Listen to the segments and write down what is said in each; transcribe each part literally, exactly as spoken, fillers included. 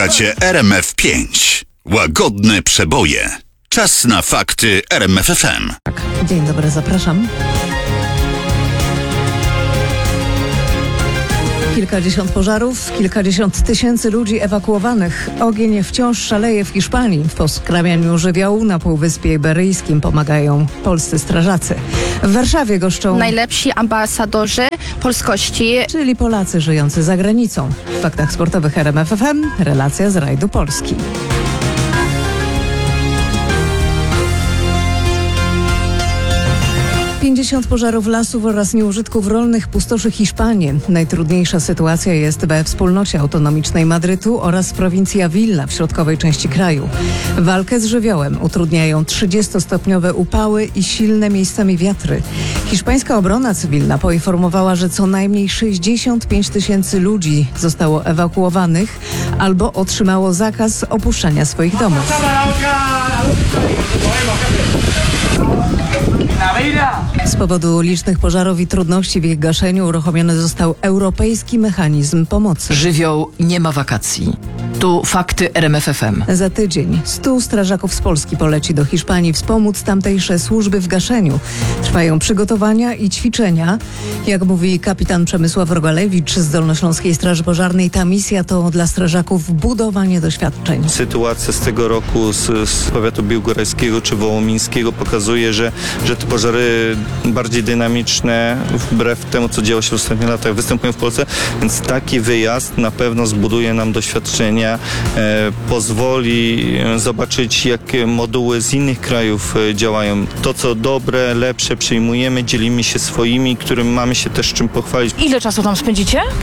Słuchacie R M F pięć. Łagodne przeboje. Czas na fakty R M F F M. Dzień dobry, zapraszam. Kilkadziesiąt pożarów, kilkadziesiąt tysięcy ludzi ewakuowanych. Ogień wciąż szaleje w Hiszpanii. W poskramianiu żywiołu na Półwyspie Iberyjskim pomagają polscy strażacy. W Warszawie goszczą najlepsi ambasadorzy polskości, czyli Polacy żyjący za granicą. W faktach sportowych R M F F M relacja z rajdu Polski. pięćdziesiąt pożarów lasów oraz nieużytków rolnych pustoszy Hiszpanię. Najtrudniejsza sytuacja jest we wspólnocie autonomicznej Madrytu oraz prowincji Avila w środkowej części kraju. Walkę z żywiołem utrudniają trzydziestostopniowe upały i silne miejscami wiatry. Hiszpańska obrona cywilna poinformowała, że co najmniej sześćdziesiąt pięć tysięcy ludzi zostało ewakuowanych albo otrzymało zakaz opuszczania swoich domów. Z powodu licznych pożarów i trudności w ich gaszeniu uruchomiony został europejski mechanizm pomocy. Żywioł nie ma wakacji. Tu fakty R M F F M. Za tydzień stu strażaków z Polski poleci do Hiszpanii wspomóc tamtejsze służby w gaszeniu. Trwają przygotowania i ćwiczenia. Jak mówi kapitan Przemysław Rogalewicz z Dolnośląskiej Straży Pożarnej, ta misja to dla strażaków budowanie doświadczeń. Sytuacja z tego roku z, z powiatu biłgorajskiego czy wołomińskiego pokazuje, że, że te pożary bardziej dynamiczne, wbrew temu, co działo się w ostatnich latach, występują w Polsce, więc taki wyjazd na pewno zbuduje nam doświadczenia, e, pozwoli zobaczyć, jakie moduły z innych krajów e, działają. To, co dobre, lepsze przyjmujemy, dzielimy się swoimi, którym mamy się też czym pochwalić. Ile czasu tam spędzicie? E,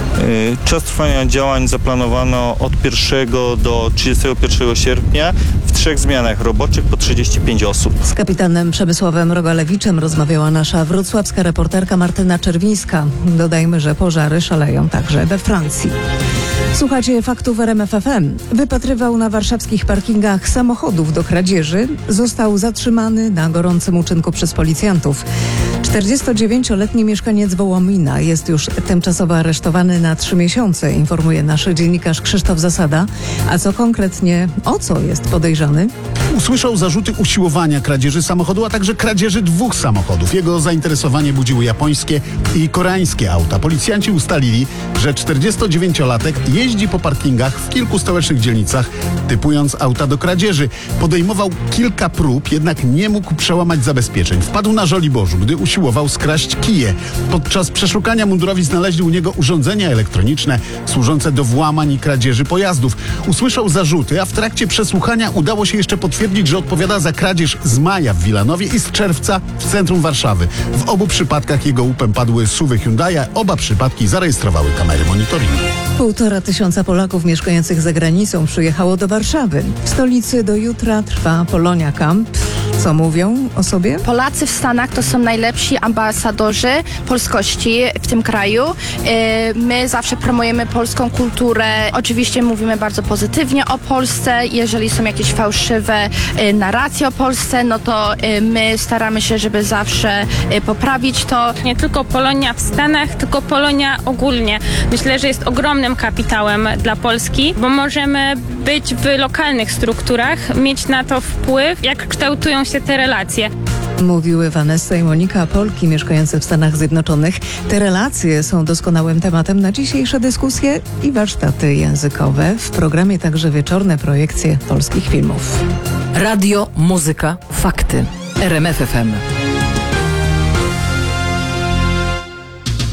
czas trwania działań zaplanowano od pierwszego do trzydziestego pierwszego sierpnia w trzech zmianach roboczych po trzydzieści pięć osób. Z kapitanem Przemysławem Rogalewiczem rozmawiała nasza wrocławska reporterka Martyna Czerwińska. Dodajmy, że pożary szaleją także we Francji. Słuchacie faktów R M F F M. Wypatrywał na warszawskich parkingach samochodów do kradzieży. Został zatrzymany na gorącym uczynku przez policjantów. czterdziestodziewięcioletni mieszkaniec Wołomina jest już tymczasowo aresztowany na trzy miesiące, informuje nasz dziennikarz Krzysztof Zasada. A co konkretnie, o co jest podejrzany? Usłyszał zarzuty usiłowania kradzieży samochodu, a także kradzieży dwóch samochodów. Jego zainteresowanie budziły japońskie i koreańskie auta. Policjanci ustalili, że czterdziestodziewięciolatek jeździ po parkingach w kilku stołecznych dzielnicach, typując auta do kradzieży. Podejmował kilka prób, jednak nie mógł przełamać zabezpieczeń. Wpadł na Żoliborzu, gdy usiłował skraść kije. Podczas przeszukania mundurowi znaleźli u niego urządzenia elektroniczne służące do włamań i kradzieży pojazdów. Usłyszał zarzuty, a w trakcie przesłuchania udało się jeszcze potwierdzić, że odpowiada za kradzież z maja w Wilanowie i z czerwca w centrum Warszawy. W obu przypadkach jego łupem padły suwy Hyundai'a. Oba przypadki zarejestrowały kamery monitoringu. Półtora tysiąca Polaków mieszkających za granicą przyjechało do Warszawy. W stolicy do jutra trwa Polonia Camp. Co mówią o sobie? Polacy w Stanach to są najlepsi ambasadorzy polskości w tym kraju. My zawsze promujemy polską kulturę. Oczywiście mówimy bardzo pozytywnie o Polsce. Jeżeli są jakieś fałszywe narracje o Polsce, no to my staramy się, żeby zawsze poprawić to. Nie tylko Polonia w Stanach, tylko Polonia ogólnie. Myślę, że jest ogromnym kapitałem dla Polski, bo możemy być w lokalnych strukturach, mieć na to wpływ, jak kształtują się te relacje. Mówiły Vanessa i Monika, Polki mieszkające w Stanach Zjednoczonych. Te relacje są doskonałym tematem na dzisiejsze dyskusje i warsztaty językowe. W programie także wieczorne projekcje polskich filmów. Radio, muzyka, fakty. R M F F M.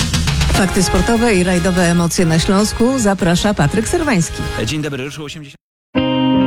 Fakty sportowe i rajdowe emocje na Śląsku zaprasza Patryk Serwański. Dzień dobry, ruszyło osiemdziesiąt